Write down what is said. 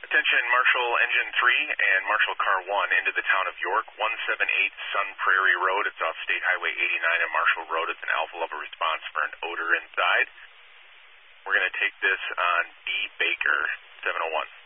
Attention Marshall Engine 3 and Marshall Car 1 into the town of York, 178 Sun Prairie Road. It's off State Highway 89 and Marshall Road. It's an alpha level response for an odor inside. We're going to take this on D. Baker, 701.